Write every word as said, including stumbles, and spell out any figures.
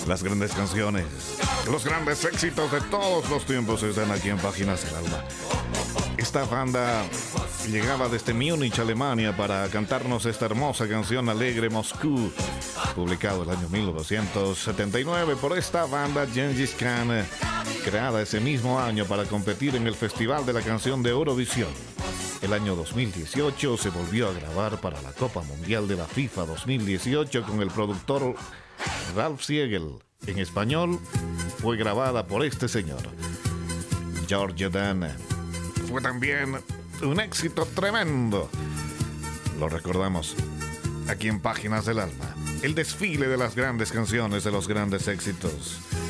Las grandes canciones, los grandes éxitos de todos los tiempos están aquí en Páginas del Alma. Esta banda llegaba desde Múnich, Alemania, para cantarnos esta hermosa canción Alegre Moscú, publicado el año mil novecientos setenta y nueve por esta banda Gengis Khan, creada ese mismo año para competir en el Festival de la Canción de Eurovisión. El año dos mil dieciocho se volvió a grabar para la Copa Mundial de la FIFA dos mil dieciocho con el productor Ralph Siegel. En español fue grabada por este señor, George Dan. Fue también un éxito tremendo. Lo recordamos aquí en Páginas del Alma. El desfile de las grandes canciones, de los grandes éxitos.